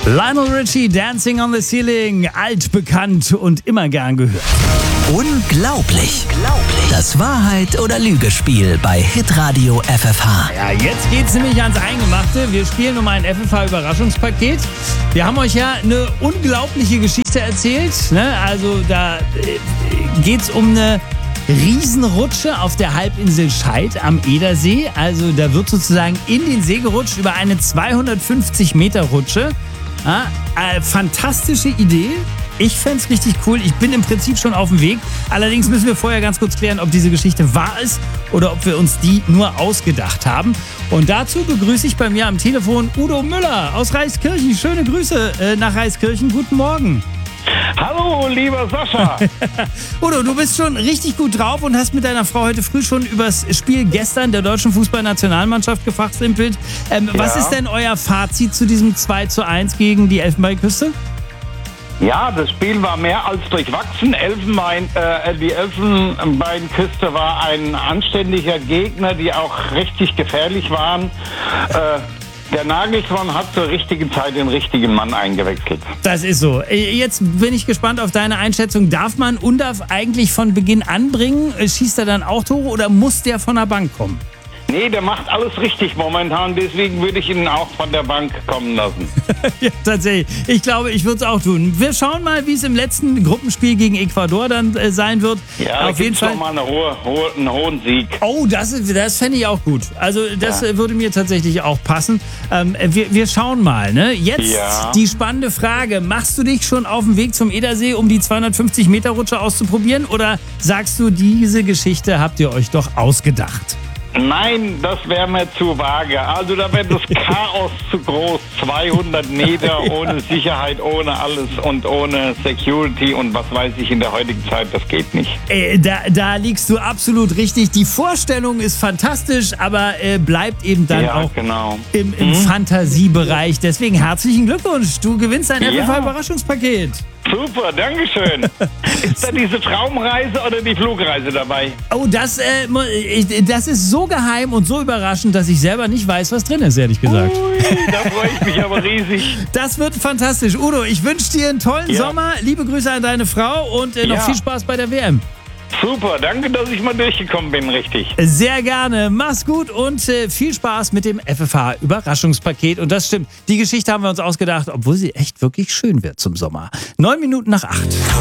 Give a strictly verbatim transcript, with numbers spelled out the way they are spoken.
Lionel Richie, Dancing on the Ceiling, altbekannt und immer gern gehört. Unglaublich. Das Wahrheit- oder Lügespiel bei Hitradio F F H. Ja, jetzt geht's nämlich ans Eingemachte. Wir spielen um ein F F H-Überraschungspaket. Wir haben euch ja eine unglaubliche Geschichte erzählt. Ne? Also da äh, geht's um eine Riesenrutsche auf der Halbinsel Scheid am Edersee. Also da wird sozusagen in den See gerutscht über eine zweihundertfünfzig Meter Rutsche. Ja, äh, fantastische Idee. Ich fänd's richtig cool. Ich bin im Prinzip schon auf dem Weg. Allerdings müssen wir vorher ganz kurz klären, ob diese Geschichte wahr ist oder ob wir uns die nur ausgedacht haben. Und dazu begrüße ich bei mir am Telefon Udo Müller aus Reiskirchen. Schöne Grüße äh, nach Reiskirchen. Guten Morgen. Hallo, lieber Sascha. Udo, du bist schon richtig gut drauf und hast mit deiner Frau heute früh schon über das Spiel gestern der deutschen Fußballnationalmannschaft gefachsimpelt. Ähm, ja. Was ist denn euer Fazit zu diesem zwei zu eins gegen die Elfenbeinküste? Ja, das Spiel war mehr als durchwachsen. Elfenbein, äh, die Elfenbeinküste war ein anständiger Gegner, die auch richtig gefährlich waren. Äh, Der Nagelsmann hat zur richtigen Zeit den richtigen Mann eingewechselt. Das ist so. Jetzt bin ich gespannt auf deine Einschätzung. Darf man Undav eigentlich von Beginn an bringen? Schießt er dann auch Tore oder muss der von der Bank kommen? Nee, der macht alles richtig momentan. Deswegen würde ich ihn auch von der Bank kommen lassen. Ja, tatsächlich. Ich glaube, ich würde es auch tun. Wir schauen mal, wie es im letzten Gruppenspiel gegen Ecuador dann äh, sein wird. Ja, auf jeden Fall noch mal eine hohe, hohe, einen hohen Sieg. Oh, das, das fände ich auch gut. Also das ja. würde mir tatsächlich auch passen. Ähm, wir, wir schauen mal. Ne? Jetzt ja. die spannende Frage. Machst du dich schon auf dem Weg zum Edersee, um die zweihundertfünfzig Meter Rutsche auszuprobieren? Oder sagst du, diese Geschichte habt ihr euch doch ausgedacht? Nein, das wäre mir zu vage. Also da wäre das Chaos zu groß. zweihundert Meter ohne Sicherheit, ohne alles und ohne Security und was weiß ich in der heutigen Zeit, das geht nicht. Äh, da, da liegst du absolut richtig. Die Vorstellung ist fantastisch, aber äh, bleibt eben dann ja, auch genau. im, im hm? Fantasiebereich. Deswegen herzlichen Glückwunsch. Du gewinnst ein ja. F F H-Überraschungspaket. Super, dankeschön. Ist da diese Traumreise oder die Flugreise dabei? Oh, das, äh, das ist so geheim und so überraschend, dass ich selber nicht weiß, was drin ist, ehrlich gesagt. Ui, da freue ich mich aber riesig. Das wird fantastisch. Udo, ich wünsche dir einen tollen ja. Sommer. Liebe Grüße an deine Frau und äh, noch ja. viel Spaß bei der W M. Super, danke, dass ich mal durchgekommen bin, richtig. Sehr gerne. Mach's gut und äh, viel Spaß mit dem F F H-Überraschungspaket. Und das stimmt, die Geschichte haben wir uns ausgedacht, obwohl sie echt wirklich schön wird zum Sommer. Neun Minuten nach acht.